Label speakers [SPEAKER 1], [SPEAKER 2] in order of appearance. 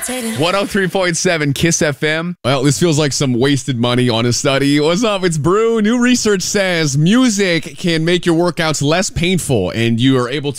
[SPEAKER 1] 103.7 Kiss FM. Well, this feels like some wasted money on a study. What's up? It's Brew. New research says music can make your workouts less painful and you are able